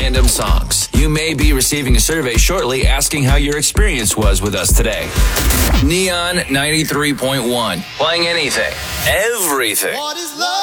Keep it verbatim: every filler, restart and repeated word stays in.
random songs. You may be receiving a survey shortly asking how your experience was with us today. Neon ninety-three point one. Playing anything, everything.